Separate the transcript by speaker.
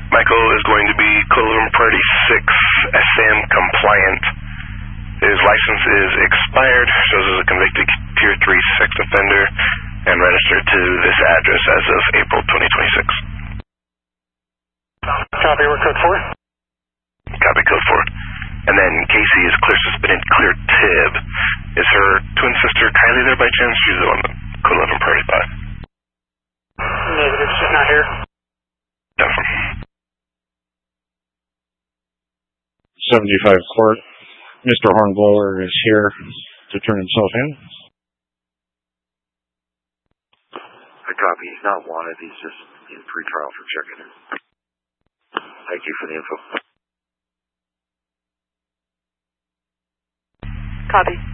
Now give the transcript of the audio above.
Speaker 1: Michael is going to be Clover Party 6 SM compliant. His license is expired, shows as a convicted Tier 3 sex offender, and registered to this address as of April 2026.
Speaker 2: Copy, we're code 4.
Speaker 1: Copy, code 4. And then Casey is clear suspended, clear tib. Is her twin sister Kylie there by chance? She's the one that Code 11 Party 5.
Speaker 2: Negative, she's not here.
Speaker 1: Definitely.
Speaker 3: 75 Court. Mr. Hornblower is here to turn himself in.
Speaker 4: I copy. He's not wanted. He's just in pre-trial for checking in. Thank you for the info.
Speaker 5: Copy.